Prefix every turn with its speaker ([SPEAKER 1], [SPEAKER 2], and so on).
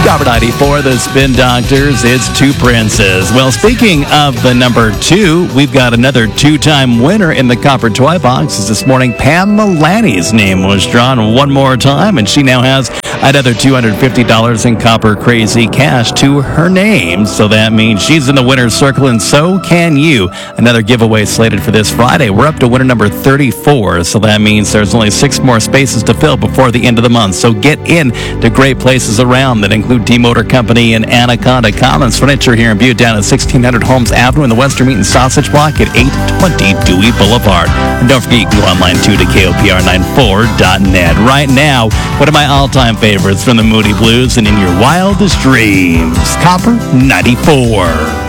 [SPEAKER 1] Copper 94, the Spin Doctors, it's Two Princes. Well, speaking of the number 2, we've got another 2-time winner in the Copper Toy Box. This morning, Pam Milani's name was drawn one more time, and she now has another $250 in Copper Crazy Cash to her name. So that means she's in the winner's circle, and so can you. Another giveaway slated for this Friday. We're up to winner number 34, so that means there's only 6 more spaces to fill before the end of the month. So get in to great places around that include T-Motor Company and Anaconda Commons Furniture here in Butte, down at 1600 Holmes Avenue in the Western Meat and Sausage Block at 820 Dewey Boulevard. And don't forget, you can go online too to KOPR94.net. Right now, one of my all-time favorites from the Moody Blues and In Your Wildest Dreams, Copper 94.